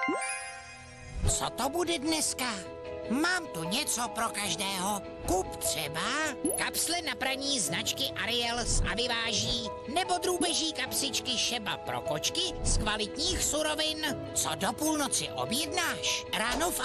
Co to bude dneska? Mám tu něco pro každého. Kup třeba kapsle na praní značky Ariel z Aviváží nebo drůbeží kapsičky Šeba pro kočky z kvalitních surovin. Co do půlnoci objednáš? Ráno v